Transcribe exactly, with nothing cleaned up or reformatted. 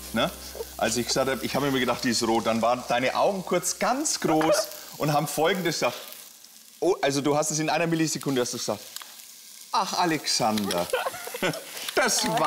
Ne? Als ich gesagt habe, ich habe mir gedacht, die ist rot, dann waren deine Augen kurz ganz groß und haben Folgendes gesagt. Oh, also du hast es in einer Millisekunde hast du gesagt. Ach, Alexander, das war